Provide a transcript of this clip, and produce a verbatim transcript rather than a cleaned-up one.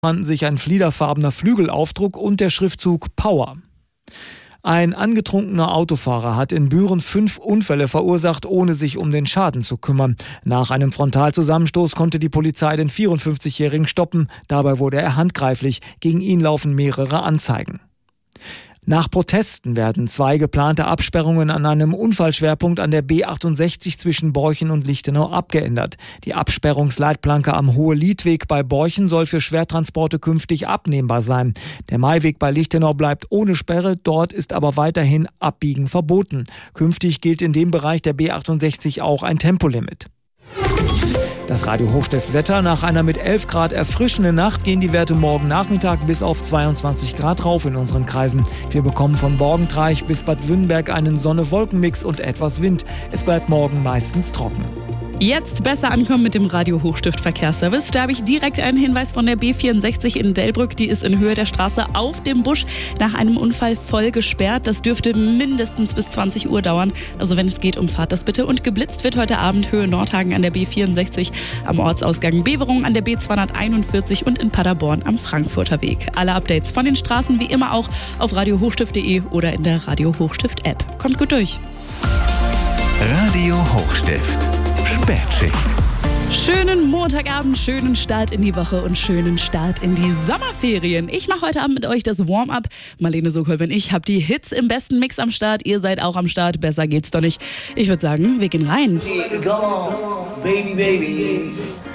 fanden sich ein fliederfarbener Flügelaufdruck und der Schriftzug Power. Ein angetrunkener Autofahrer hat in Büren fünf Unfälle verursacht, ohne sich um den Schaden zu kümmern. Nach einem Frontalzusammenstoß konnte die Polizei den vierundfünfzigjährigen stoppen. Dabei wurde er handgreiflich. Gegen ihn laufen mehrere Anzeigen. Nach Protesten werden zwei geplante Absperrungen an einem Unfallschwerpunkt an der B achtundsechzig zwischen Borchen und Lichtenau abgeändert. Die Absperrungsleitplanke am Hohe-Liedweg bei Borchen soll für Schwertransporte künftig abnehmbar sein. Der Mayweg bei Lichtenau bleibt ohne Sperre, dort ist aber weiterhin Abbiegen verboten. Künftig gilt in dem Bereich der B achtundsechzig auch ein Tempolimit. Das Radio Hochstift Wetter. Nach einer mit elf Grad erfrischenden Nacht gehen die Werte morgen Nachmittag bis auf zweiundzwanzig Grad rauf in unseren Kreisen. Wir bekommen von Borgentreich bis Bad Wünnberg einen Sonne-Wolken-Mix und etwas Wind. Es bleibt morgen meistens trocken. Jetzt besser ankommen mit dem Radio Hochstift Verkehrsservice. Da habe ich direkt einen Hinweis von der B vierundsechzig in Delbrück. Die ist in Höhe der Straße auf dem Busch nach einem Unfall voll gesperrt. Das dürfte mindestens bis zwanzig Uhr dauern. Also wenn es geht, umfahrt das bitte. Und geblitzt wird heute Abend Höhe Nordhagen an der B vierundsechzig, am Ortsausgang Beverung an der B zweihunderteinundvierzig und in Paderborn am Frankfurter Weg. Alle Updates von den Straßen wie immer auch auf radio hochstift punkt de oder in der Radio Hochstift App. Kommt gut durch. Radio Hochstift. Spätschicht. Schönen Montagabend, schönen Start in die Woche und schönen Start in die Sommerferien. Ich mache heute Abend mit euch das Warm-up. Marlene Sokol bin ich, habe die Hits im besten Mix am Start. Ihr seid auch am Start, besser geht's doch nicht. Ich würde sagen, wir gehen rein. Come on, baby, baby.